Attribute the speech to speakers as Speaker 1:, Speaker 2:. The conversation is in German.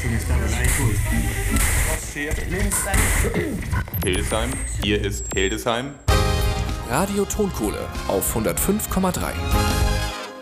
Speaker 1: Hildesheim, hier ist Hildesheim.
Speaker 2: Radio Tonkohle auf 105,3.